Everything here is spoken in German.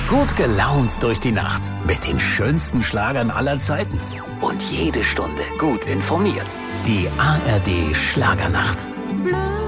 Gut gelaunt durch die Nacht mit den schönsten Schlagern aller Zeiten. Und jede Stunde gut informiert. Die ARD Schlagernacht. Bleu